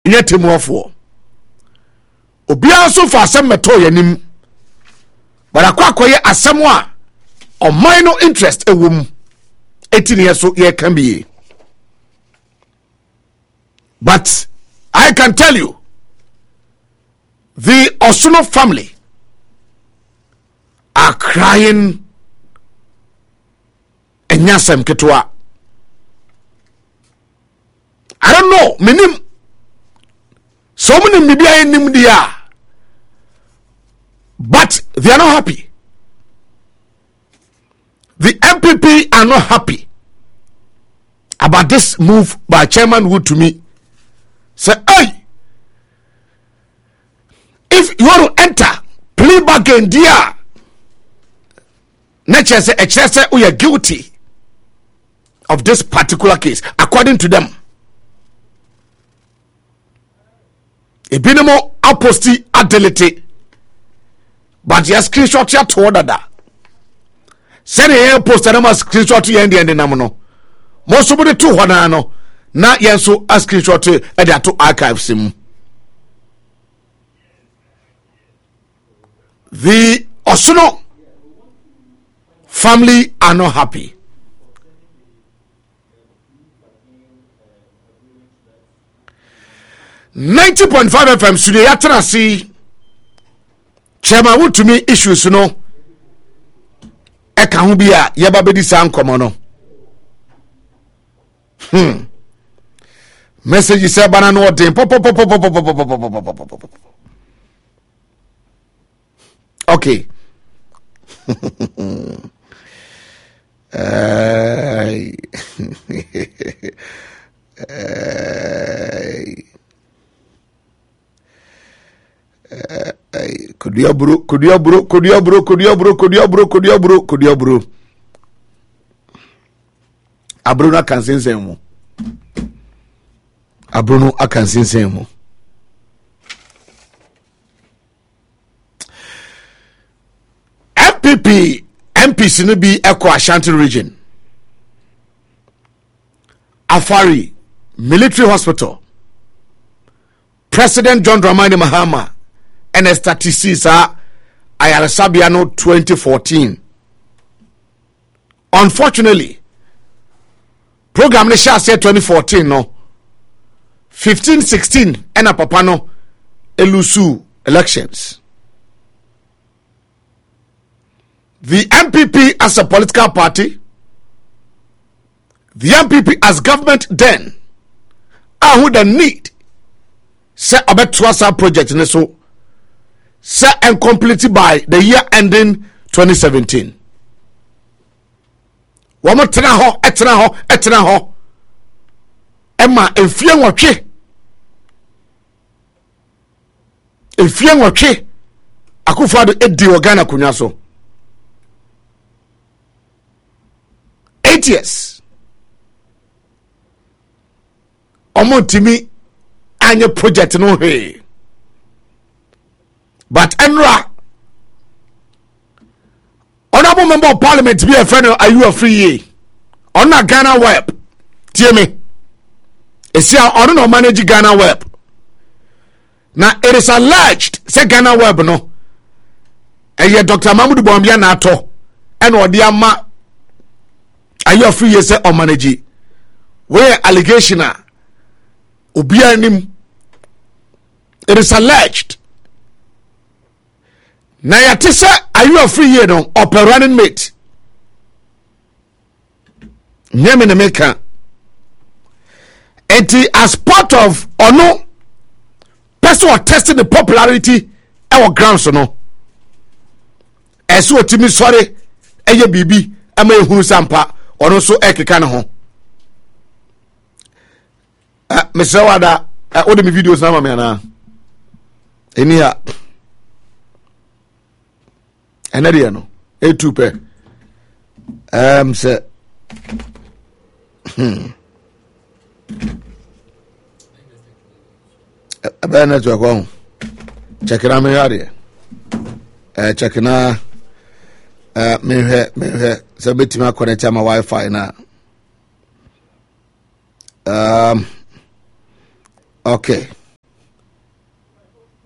nye temuafo obia so fa asem meto yanim bara kwakoye asem a o minor interest ewom etini so ye can be. But I can tell you, the Osuno family are crying enyasem ketwa. I don't know, minim so many media nim dia, but they are not happy. The MPP are not happy about this move by Chairman Wood to me. Say, hey, if you want to enter plea bargain, dear, nature say, we are guilty of this particular case, according to them. A binamo aposti adelete, but your screenshot ya to order that. Send a post and a screenshot to end the namono. Most of the two no. Na yenso a screenshot e dey to archive sim. The Osuno family are not happy. .5 FM studio yatra see Chairman Wood to me issues no e ka ho bia ye ba bedi san komo no. Message say banana no dem pop. Okay. Could you bro Abruna can sense mo. Abruno akansinsemo. MPs no be Eko Ashanti region. Afari Military Hospital. President John Dramani Mahama NSTC sa Ayarasabiano 2014. Unfortunately, program ne sha say 2014 no 15-16 ena papa no elusu elections. The MPP as a political party, the MPP as government then, who the need say about Twasa project ne so say and completed by the year ending 2017. Wamo etena ho Emma efie nwotwe Akufo-Addo edi Ghana kunya so 8 years omotimi anye project no he but enra honorable member of parliament be a friend are you a free on a Ghana web tie me esia on no manage Ghana web. Now it is alleged say Ghana web no eye Dr. Mahmoud Bawumia na ato and odi ama ayo free ye say on manage where allegation obi anim. It is alleged na yate say ayo free ye no running mate nyame na meka enti as part of ono person was testing the popularity our grounds no eso otimi sorry eye bibi ama ehunu sampa ono so ekeka ne ho Mr. Wada all the videos na me na enia enade no etupe say Abana to go. Check it out me area. Check na me so betima connect my Wi-Fi na. Okay.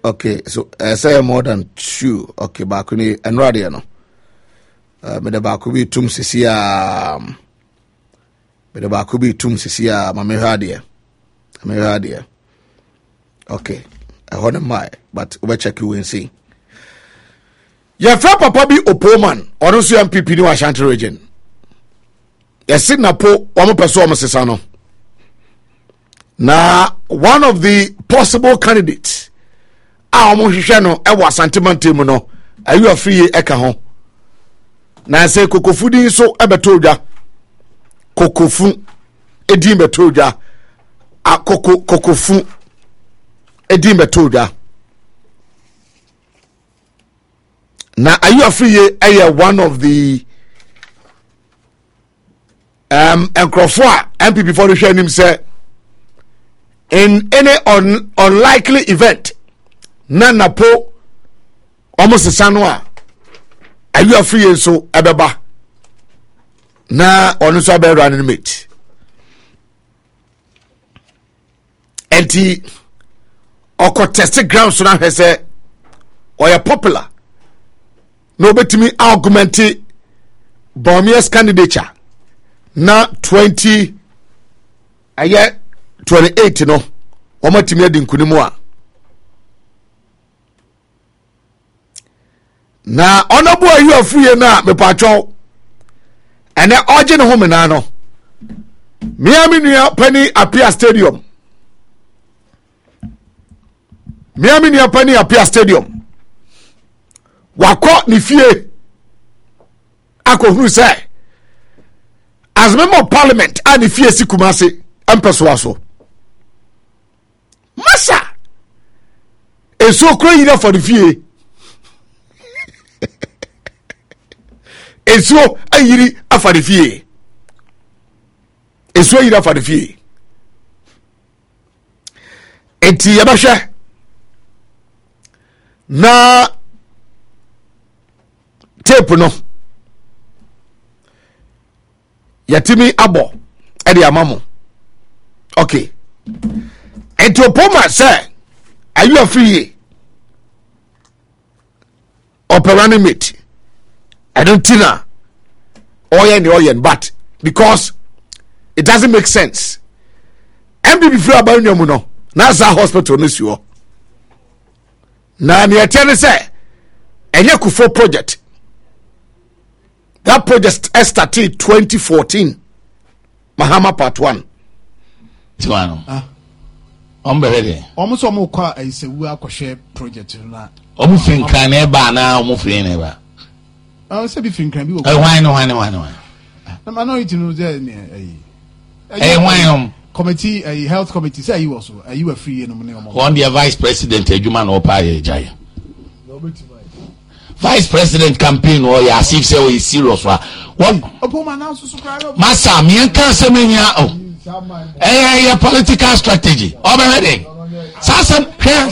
Okay, so say more than 2. Okay, back ni enradi no. Me de back bi tum sisia. Me de back bi tum sisia ma me hade. Okay. I hold my but we check you and see. Your friend papa bi Opoman or so MPP ni Ashanti region. Yes, na po omo person omo sesa no. Na one of the possible candidates a omo hwehwe no e wa Asante Mantemu no ayu afie eka ho. Na say kokofu din so ebeto odwa. Kokofu edi beto odwa. Kokofu edi beto odwa. Na ayu afie aye one of the Nkrofo MPP for the share him say in any unlikely event na po almost sanwa ayu afie so ebeba na onu so be running mate enti oko test ground so na he say oya popular no betimi argument Bomia's candidature na 28 no omatimi adi nkunimu a na onobu ayu afuye na mepatwo ene oje ne homena no Miami Nua Penny Apia Stadium wako ni fie akohuru say as member of parliament and if yes Kumasi empeso masa eso kro yira for the fie eso ayiri afa the fie eso yira for the fie enti yabasha na tape no yatimi abo edi amamo okay enti Opoma say ayu afie operani mate I don't think oyen but because it doesn't make sense MPP free about nyamu no na za hospital no siwo na ne tell say enye Kufo project. That project started 2014. Mahama Part 1. Tiwano. Ombelede. Almost kwa is a share project na. Omu finka ne ba na omu free ne ba. Say be finka bi. Why no. Na no it no there why committee health committee say you also are you a free no money on the vice president adwuma no pa ye jai. Vice president campaign or as if say we serious what Opoma now subscribe massa me kan say menya political strategy obere sasa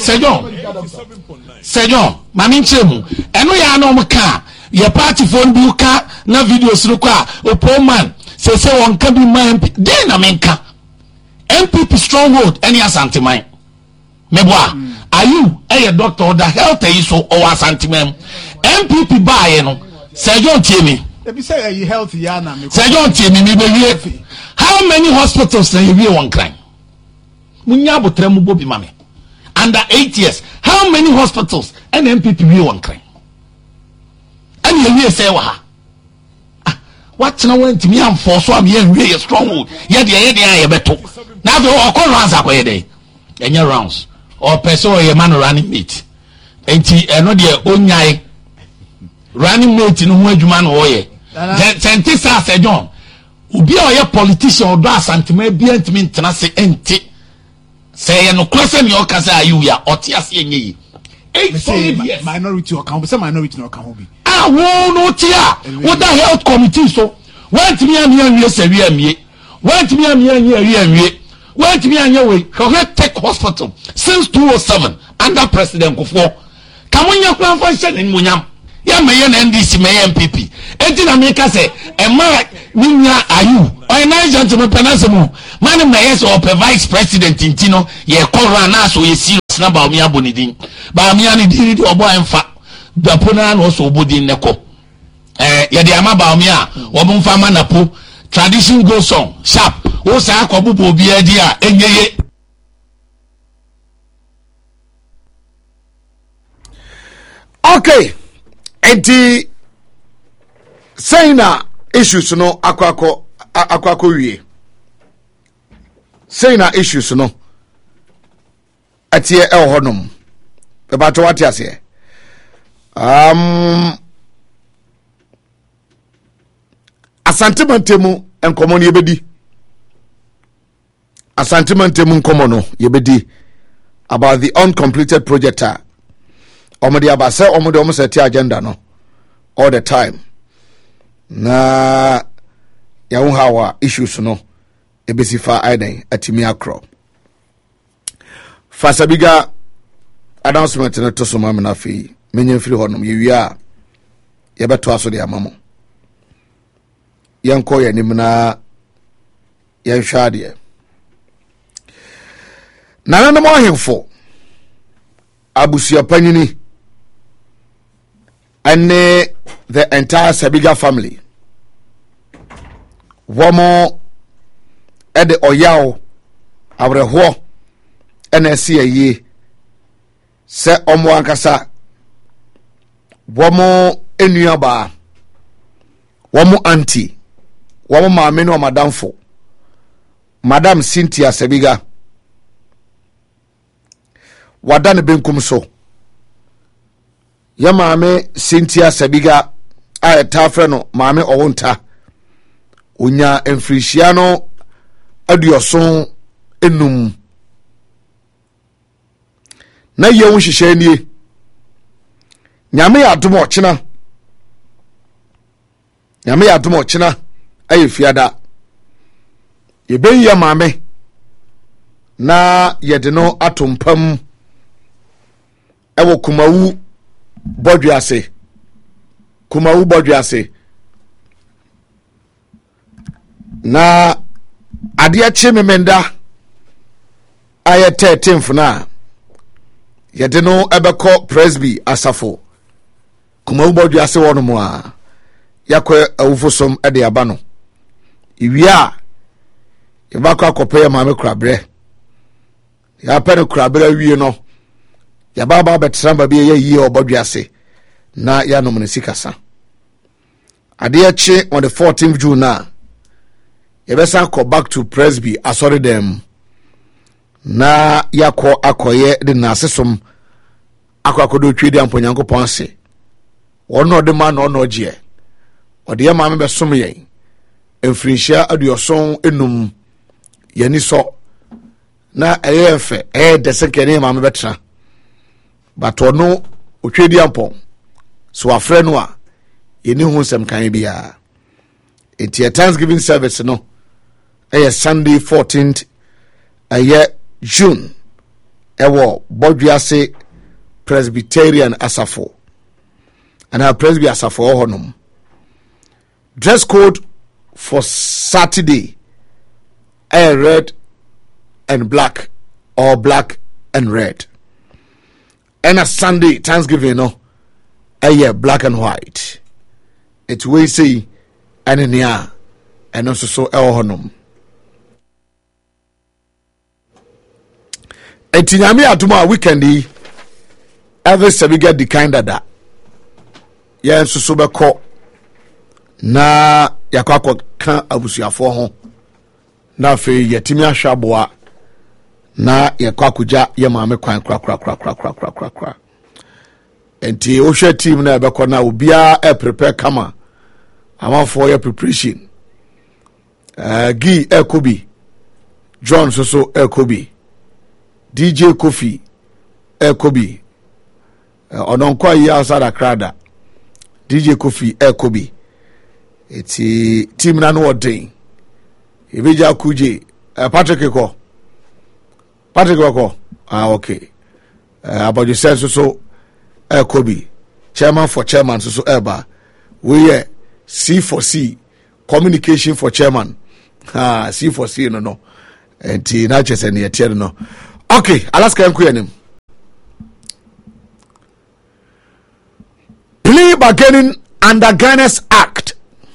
Sejon mami nchemu eno ya na omka ye party phone du ka na videos no kwa Opoma say won ka bi man dey na menka MPP stronghold any Asante man meboa are you a doctor or the health is so or Asante man MPP buy no Sejon tie me be say you health ya na me Sejon tie me be how many hospitals na you one crime munya botre mu bobi mame under 8 years how many hospitals and MPP we one crime and you say wa what na went me am for so am here we strong ye de beto na be o ko rounds akoye dey enya rounds or person or man running mate enti eno de onyai running mate no ho adwuma no ye senti sa Sejon obi a ye politician odo Asantema bia ntimi ntena se enti say no close me o ka say ayu ya oti ase enye yi minority or can be minority no can be wo no tia wo da health committee so want me am yan wie sawi amie want me am yan wie anwie want me anya we Tech Hospital since 2007 under President Kufo kamunya kwa function ni munyam ya meye na NDC meye MPP enti na me ka say e ma ninya ayu my nice gentleman penasemo man may yes or vice president in Tino ye call na so ye serious na ba mi abonidin ba mi ani di obo enfa da pona na so obodin neko ye de ama ba mi a obo mfa ma na po tradition goes on sharp o sa akobubo obi adi a enyeye. Okay, enti saying na issues no akwako wie. Saying na issues no atie honum. About what you say. Asantimantemu enkomo no yebedi. Asantimantemu enkomo no yebedi about the uncompleted project. Omodi abase omodi omseti agenda no all the time. Na ya hawa issues no ebesifa aiden atimi akro. Fasabiga announcement na to so mam na fi menye free honum yewia ye beto aso de amamo. Yanko ya nimna yan hwade. Nana no mo hemfo abusia panyini and the entire Sabiga family. Womo ede oyao awreho NSC ye se omo ankasa womo enuaba womo auntie womo maame no madamfo Madam Cynthia Sabiga wadane benkum so ya maame Cynthia Sabiga a tafre no maame owonta onya enfrihia no adioson enum na ye nhihye nie nyame ya adom ochina aye fiada ye ben ya maame na yede no atompam ewo kumawu bodwiase na ade chememenda aye 13th na yede no ebeko presby asafo kumawu bodwiase wono mo a yakwe awufosom ede aba no iwia yebakọ akope maame krabre ya pere krabre wie no ya baba betramba bi ye yi obodwiase na ya no munikasa ade chi on the 14th June na yebesa ko back to presby asori dem na yakọ akoye de na asesom akodo twedi amponyankopon ase wono de ma no no je ode ya maame besom yen enfrinhia aduoson enum yani so na eyefe de sekene maame betra but ono otwedi ampon so afre no a yeni hu sem kan bia enti Thanksgiving service no Sunday 14th June ewo Bodwiase Presbyterian Asafo and our Presby Asafo honum. Dress code for Saturday red and black or black and red. And a Sunday Thanksgiving no black and white. It's we see and in here and also so honum. Enti nyame atuma weekend yi every Sabiga the kind of that ya nsusu beko na yakwa kan abusuafo ho na fe yetimi ahwaboa na yakwa kuja ya maame kwan kra enti o hwe team na beko na obia prepare kama amafo ya preparation gi ekobi John soso ekobi DJ Kofi Ekobi ononkwa yi outside Accra DJ Kofi Ekobi eti team na no odin ebeja kuje Patrick ko okay about yourself so Ekobi chairman for chairman so eba we C for C communication for chairman C for C no. And T na chese ne yete no. Okay, Alaska enku yanim. Plea bargaining under Ghana's Act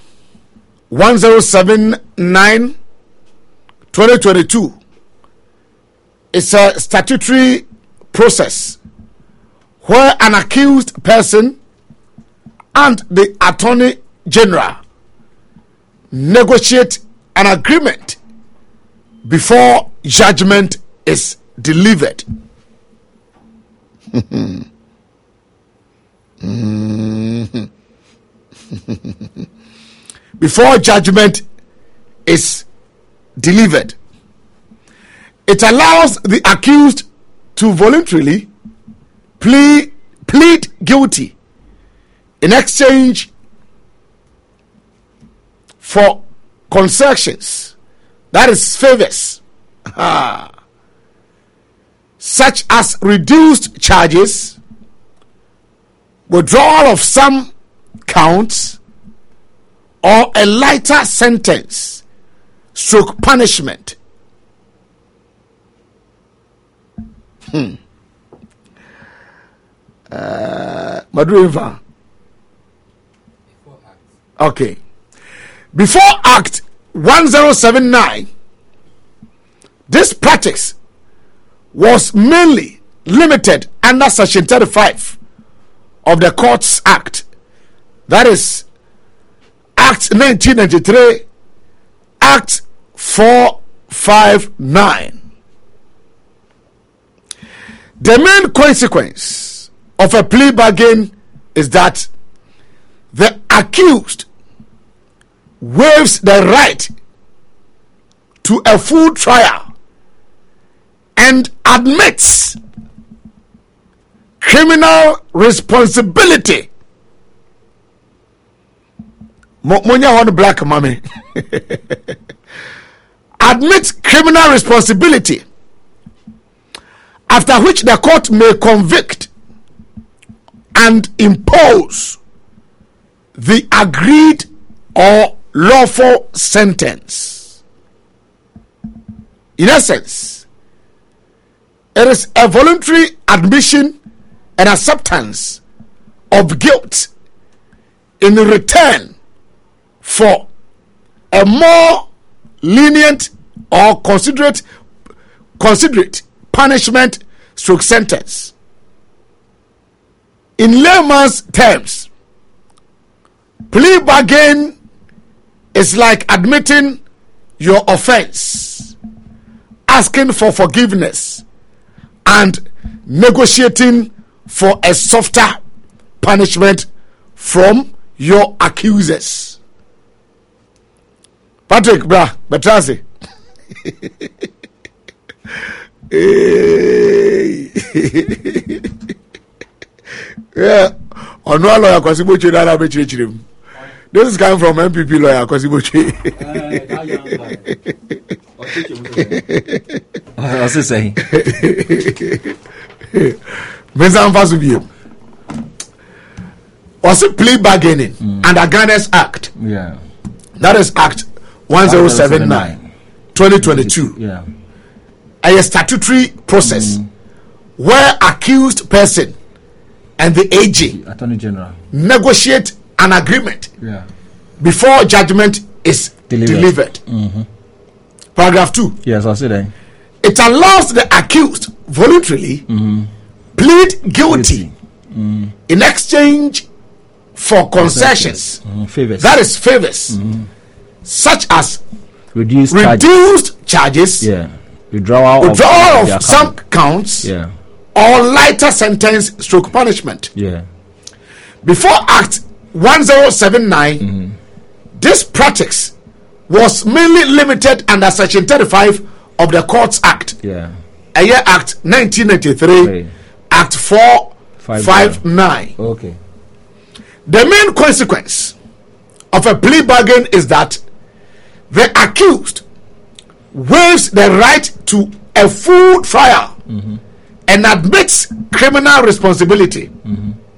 1079 2022 is a statutory process where an accused person and the Attorney General negotiate an agreement before judgment is delivered. Before judgment is delivered, it allows the accused to voluntarily plead guilty in exchange for concessions, that is favors, such as reduced charges, withdrawal of some counts, or a lighter sentence stroke punishment. Madriva. Okay. Before Act 1079, this practice was mainly limited under Section 35 of the Courts Act, that is Act 1993, Act 459. The main consequence of a plea bargain is that the accused waives the right to a full trial and admits criminal responsibility. Monya one black mommy. Admits criminal responsibility, after which the court may convict and impose the agreed or lawful sentence. In essence, it is a voluntary admission and acceptance of guilt in return for a more lenient or considerate punishment stroke sentence. In layman's terms, plea bargain is like admitting your offense, asking for forgiveness, and negotiating for a softer punishment from your accusers. Patrick, bra, Betrasi. Yeah, on one lawyer, Kwasiboche, that this is coming from MPP lawyer, Kwasiboche. What's he saying? Was it plea bargaining under Ghana's Act? Yeah. That is Act 1079 2022. Yeah. A statutory process where accused person and the AG, Attorney General, negotiate an agreement before judgment is delivered. Paragraph 2. Yes, I'll say that. It allows the accused voluntarily plead guilty in exchange for concessions, favors. that is favors, such as reduced charges, withdrawal of some counts, or lighter sentence stroke punishment. Before Act 1079, this practice was mainly limited under Section 35 of the Courts Act, Act 1993, Act 459. Okay. The main consequence of a plea bargain is that the accused waives the right to a full trial and admits criminal responsibility,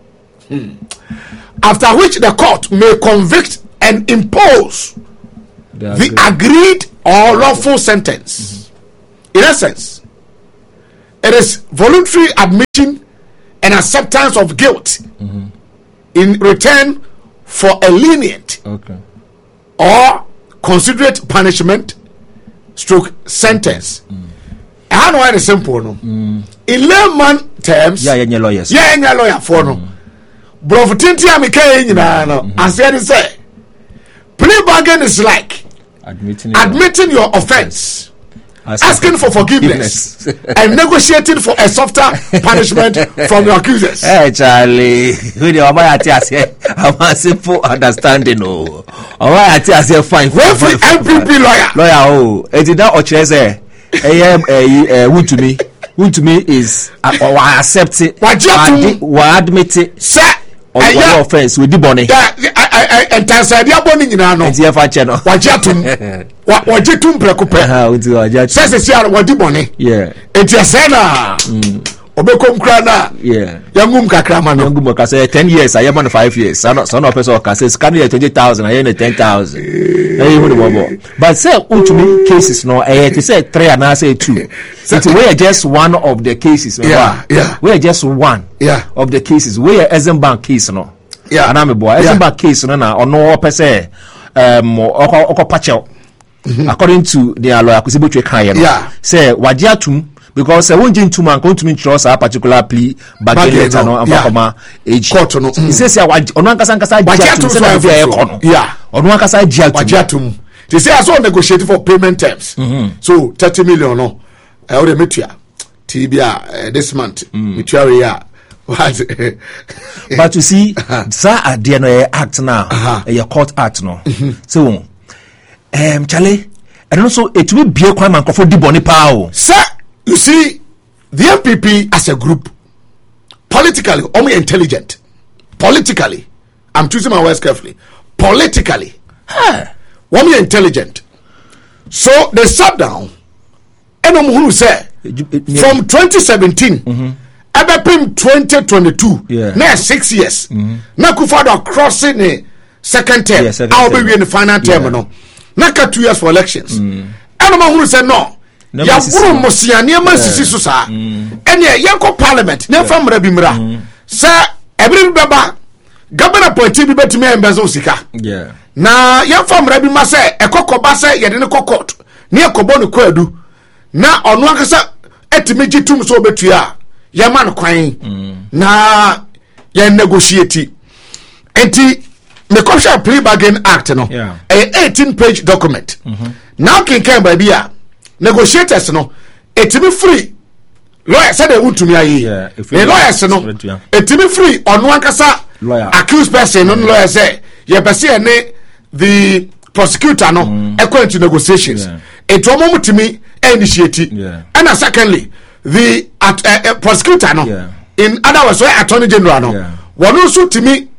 after which the court may convict and impose the agreed or lawful sentence. In essence, it is voluntary admission and acceptance of guilt in return for a lenient or considerate punishment stroke sentence. I know it's simple. No? In layman terms, lawyers. Lawyer for no. Bro, for 20 years, I said, say, plea bargain is like admitting your offense, asking for forgiveness, and negotiating for a softer punishment from your accusers. Hey, Charlie, I'm a simple understanding. Oh, I say fine. Well, for MPP lawyer, it did not ochese. Would to me is I accept it. I admit it. Sir, no offense with the bonnet. And Tanzania bonnie in our channel. Wajatum preoccuped. Says the Sierra Wadibone. Yeah. It's a Sena. Obekom Krana. Yeah. Youngum Kakraman. Youngum Kase 10 years. I am on 5 years. Son of person Kase scanning 20,000. I am 10,000. But say to me cases no. I say 3 and I say 2. It's we are just one of the cases. Yeah. We are just one. Yeah. Of the cases. We are Ezenbank case no. Yeah. And I'm a boy. Ezenbank case no na ono per se according to the lawyer Kusibuche Kanye. Yeah. Say wajiatum. Because I won't into man going to mean trust a particular plea back later no and age court no. He says onankasa jiatum yeah onankasa jiatum. They say I saw negotiating for payment terms. So 30 million no. I already met you. Tibia this month. Mutual yeah. But you see, sir, at the end act now, a court act no. So, Charlie, and also it will be a crime and for the boni power. Sir, you see, the MPP as a group, politically, only intelligent. Politically, I'm choosing my words carefully. Politically, only intelligent. So they sat down, and who said from 2017. Ebepim 2022 na 6 years na Akufo-Addo crossing the second term I'll be in the final term no na ka 2 years for elections and who say no ya buru mosiane ma sisi so sa ene yanko parliament na fam ra bi mra sa ebiri beba governor party bi betimi embezo sika na ya fam ra bi ma se ekokoba se ye de ne court na ekobo ne kwadu na ono akasa etimi gitum so betua yaman kwan na ya negotiate enti me commercial plea bargain act no a 18-page document now can by bia negotiators no etimi free lawyer said they want to me ayi the lawyers no etimi free on one kasa accused person no lawyer say ye person ne the prosecutor no according to negotiations eto mo mutimi initiate and secondly the prosecutor no in other words attorney general no one also to me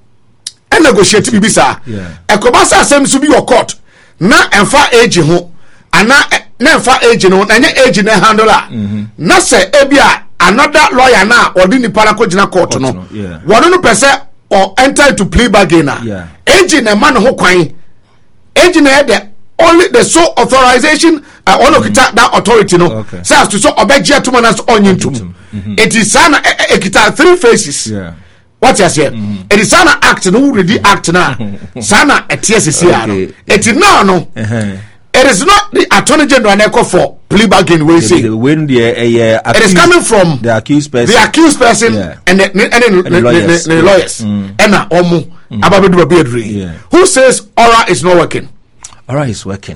and negotiate bibisa ekobasa asem so bi your court na emfa age ho ana na emfa age no na nya age na handler na se ebia another lawyer na odi ni para ko gina court no one no person or enter to plea bargain age na man ho kwan age na the only the sole authorization all of that authority no says to so obegia to man as onyintum it is sana ekita 3 phases what you say it is sana act no ready act na sana etiesisi no it is no it is not the attorney general na for plea bargain we say when it is coming from the accused person and the lawyers and omo ababedu babedri who says Ora is not working. Alright, it's working.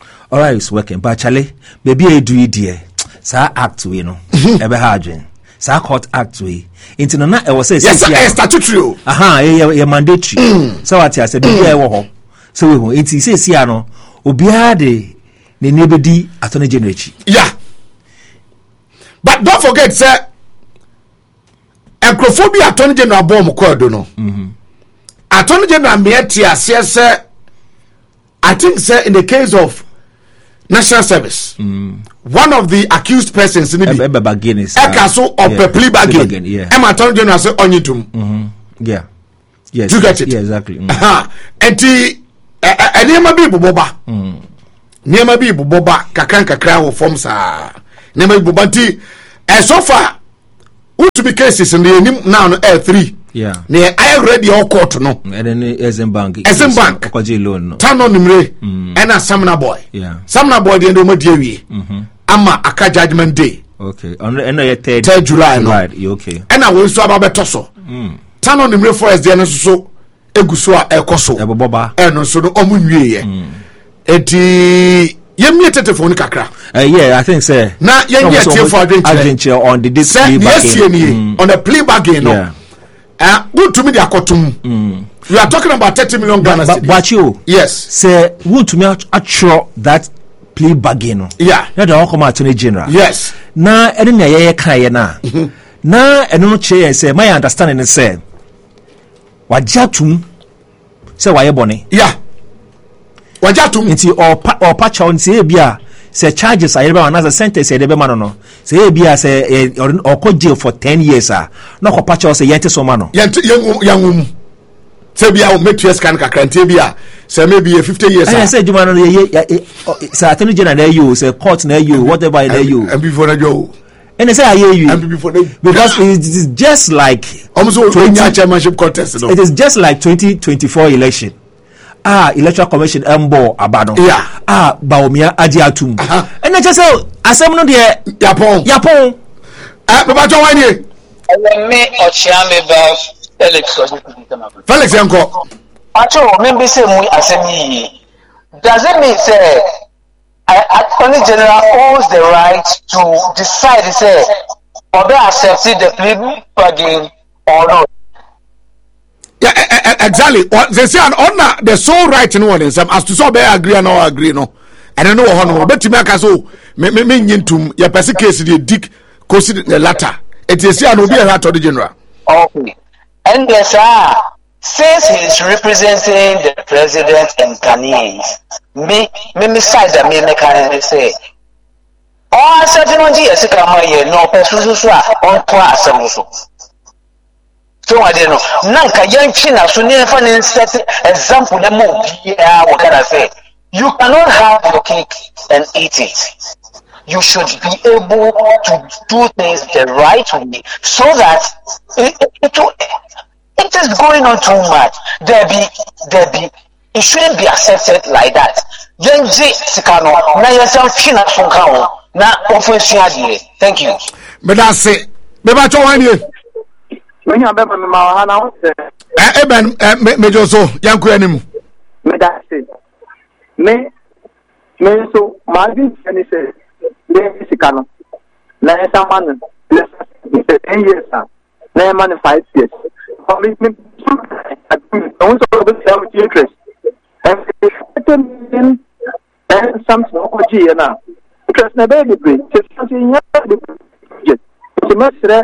But Charlie, baby, I do it dear. Sa act we no. Ebe hardwin. Sa court act we. Into no na I was say yes, statutory. Yeah, mandatory. So what I said, baby, I wo. So we it say sia no. Obiara de ne nebedi attorney general. Yeah. But don't forget, sir. Encrophobia attorney general bomb called no. Attorney general meetia say I think, sir, in the case of national service, one of the accused persons in the Ekaso of the plea bargain, Emma Attorney General say Onyitum. Yeah. Yes. Do you get it? Yeah, exactly. And enema bi boboba nema bi boboba kakra wo form sa nema bi boboba ti so far to be cases in the now L3 near I already all court no and then Exim Bank loan turn on nimre and a Samna boy Samna boy the end of my dear ama aka judgment day okay on the 3rd July no okay and I will so about toso turn on nimre for SDN so eguso a ekoso eboba eno so no omunwie ye enti yemi telephone kakra yeah I think say na yemi for adventure on the this plea bargain on the plea bargain no good to me the akotum we are talking about 30 million Ghana cedis but you yes say good to me actual that plea bargain no yeah na the come attorney general yes na ene na ye kan ye na na eno no che say my understanding is say wajatum say waye bone yeah wajatum nti or patch on say bia say charges are ebe na sentence ebe ma no say bia say or ko jail for 10 years no ko patch say yente so ma no yangum say bia o metu scan kakra nti bia say maybe 50 years say juma no say attorney general you say court na you whatever na you and before na you and say I hear you and before because it is just like almost chairmanship contest no it is just like 2024 election electoral commission embo abano baomia ajiatum and I just say asem no de yapon baba jo wan ye me ochiame ba Felix yanko acho me say mu asem yi does it mean say Attorney General owns the right to decide say whether accept the plea bargain or not? Yeah, exactly. They say an honor the sole right in one some as to so be agree or no agree no. And I know honor but me aka so me nyintum your person case the dick consider the latter. It is say an obi a Attorney General. Okay. And yes since he is representing the president and Ghanaians, me side that me can say, oh, certain one years ago, no person on class. So I don't know. Nanka young China, so never set example. The more, what can I say? You cannot have your cake and eat it. You should be able to do things the right way so that it is going on too much. There be. It shouldn't be accepted like that. Yenji sikano na yesam fina sonkawo na ofensia die. Thank you. Me da say, me ba cho wan ye. When you be me ma ha na wo se. Eben me jo so yanko anim. Me da say. Me so ma di ni say. Me sikano. Na yesam man. 10 years na man 5 years. Commitment also self interest and something now because na baby just something to mesre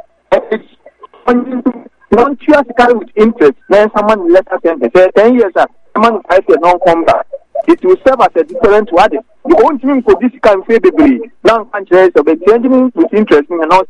non cheers with interest then someone let us say 10 years someone 5 years non come back it will serve as a deterrent to others you won't think for this kind of baby now interest of changing with interest and not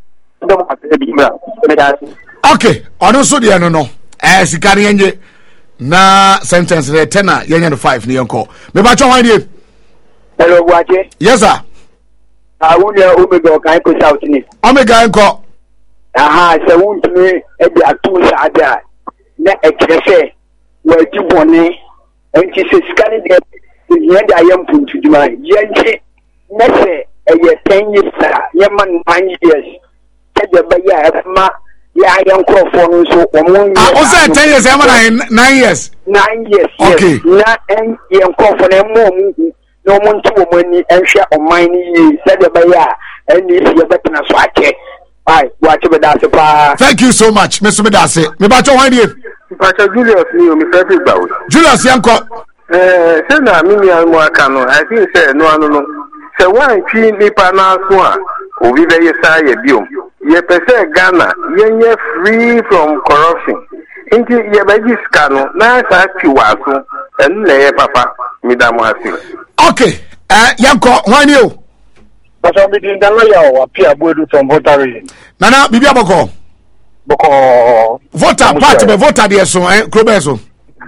okay ono so de no sikari enje na sentence re 10 na yenye no 5 ni yenko me ba cho wan die hello waje yes sir awunya omega kan ko shout ni omega enko se wuntumi e bi atu sa ada na ekrese waji bone enti se sikari de yenda ayam puntu duma yenche na se eye 10 years yeman 9 years the baya ma ya yankofo so omun o say 10 years am 9 years 9 years okay na en yankofo na mo no mun to mo ni enhwe oman ni say the baya eni ye betena so ake ai watch be da se pa thank you so much Mr. Medase me ba cho wan die Pastor Julius ni o mi fe fi gba o Julius yanko say na mi mo aka no I think say no anu no say wan twi nipa na so a obi be yesa ye biom ye pese Ghana yenye free from corruption inti ye baji skano na sa tiwaso en le papa midamu asi okay yanko wani o Pastor Bidin Dangaya o apia boedu from votary nana bibia boko voter part be voter de so krobe so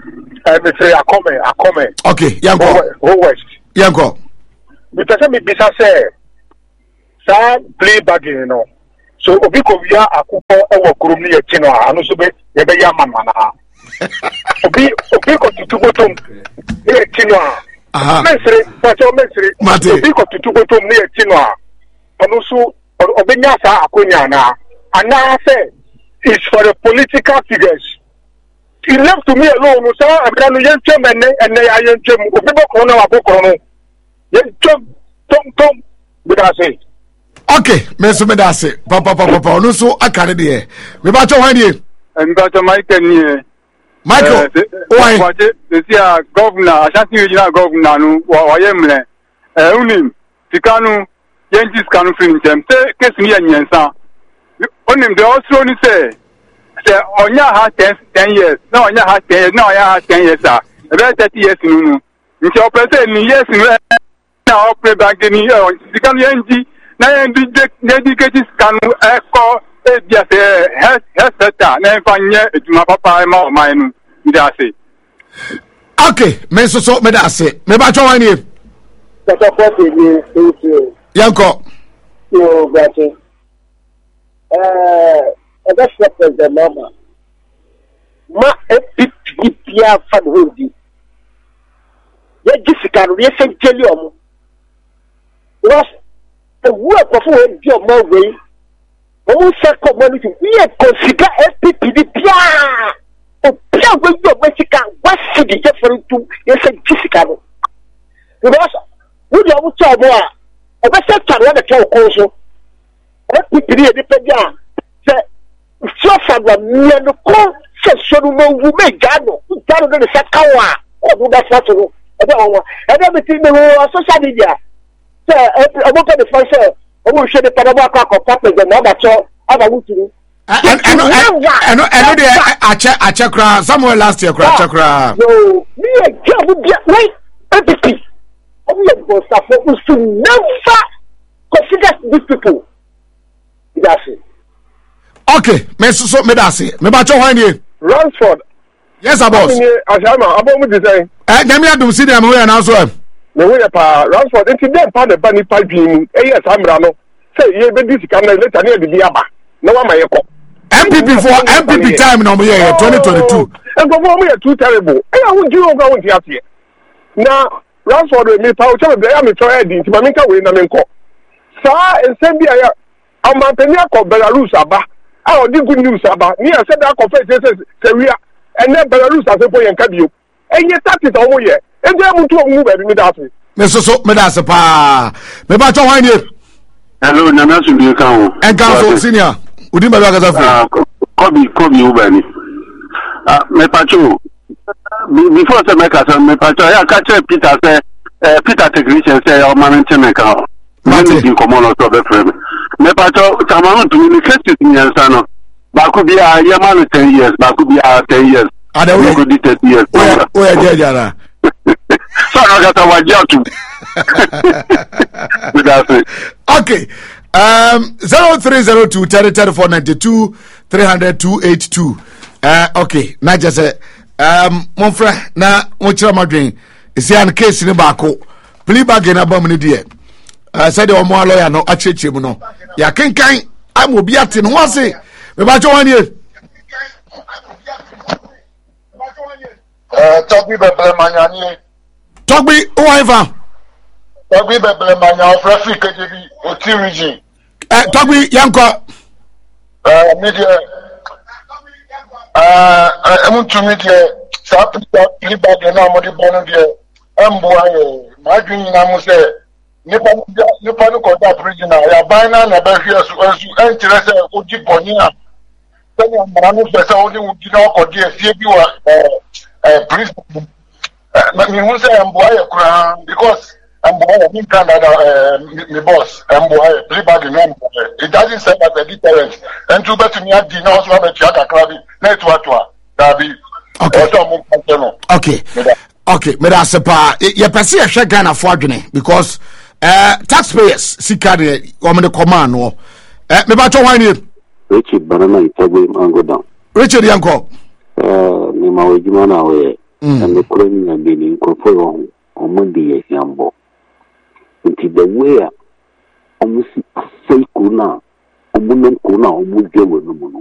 me say akome. Okay, yanko. Who west? Yanko. Me tell me bisa say sa play bagging no. So obi ko via akupo ewo kurum ni echi no anu so be ye be ya mama na. Obi ko tutugotom ni echi no. Mesre, Mate. Obi ko tutugotom ni echi no. Anu so obi nya sa akonya na. Ana say it's for the political figures. He left to me alone. So I'm going to yen and they are yen chum. People corner a book on yen chum, tom, but I say. Okay, Mr. Medase, Papa, no so I can't be here. We about to find you. And Dr. Michael, why? This year, Governor, I shan't see you Governor, or I am Unim, Tikanu, Yankees can finish them. Say, kiss me and Yansa. Only the also say. Onya has 10 years. No, Onya has 10 years. No, Onya has 10 years, sir. About 30 years, no. Nti opese ni yes na opre bank ni the can NG na dedicate can echo just health sector na fanye ejuma papa ma o man no ndi ase. Okay, me so me da ase. Me ba twa wan ni. Yanko. Yo, brother. That's what the mama. Ma epipia fan hodi. Ye Jessica we say Jelium. Was the work of your more way. Who said community? We consider epipia. O pia we your Jessica what city different to yes Jessica. Because we don't talk more. I was said to the talk also. Epipia depend so far no ko se so no wu me gano no se kawa o do that for no e be between the social media so about the first o wo share the paraba akọ president na ba cho aba wuturu eno de a check kra somewhere last year kra check kra no me a job bia wait empathy o me go start for to never consider these people that's it. Okay, me so me da say. Me ba cho hwan ni? Ransford. Yes, boss. Ashama, abo mu design. Nyame adum si na me we na so am. Me we pa Ransford nti dem pa de bani pa dwin. Yes, amra no. Say ye be dis kan na later na di aba. Na wa ma ye ko. MPP for MPP time no me here 2022. And go for me too terrible. I won ji o ga won ti ase. Na Ransford me pa o cha be ya me try di nti ma me ka we na me nko. Sa ensem bia ya amantani akọ Belarus aba. Oh, the good news about me. I said that confess Syria and then Belarus as a boy and Kabio. And yet that is all year. And they are to move every minute. Mr. Medasa pa. Me ba cho hwan ni? Hello, Namasu bi kan. En council senior. Udi ma ba ka za Kobi ubani. Me pacho. Before say make us me pacho ya ka che Peter say Peter technician say o management kan. Mati di komono to be frame. Me pacho tamanu to me case ni ansano. Ba ku bi a ye man 10 years, ba ku bi a 10 years. Ada we ku di 30 years. O ya je jara. So na ga ta wajatu. Okay. 0302 3492 300 282. Okay. Na just say monfra na mo chira madwen. Isi an case ni ba ko. Plea bargain abam ni de. Said the omo lawyer no acheche mu no ya kenkan am obi ate no ase me ba cho wan ye Togbi beble manyani Togbi o wan fa Togbi beble manya of Africa JB oti region Togbi yanko media amuntu media sa plea bargain na mo de bono de ambo aye madwin na mo say nipa no koda original ya bina na be hwe so enkyere se oji boni a tani amara no se se odi udi na okodi afie bi wa police me hu se ambo aye kura because ambo aye min kan da me boss ambo aye plea bargain no it doesn't serve as a deterrent and to bet me adi na so be tia kakra bi na etu atwa da bi okay me da se pa ye pese ye hwe Ghana fo adwene because taxpayers sika de o me de command no me ba cho hwan ni Richard Banana Itagwe Mango down. Richard yanko ni ma we juma na we And the colony have been incorporated on Monday, Yambo. Until the way almost a say kuna, a woman kuna, almost there with no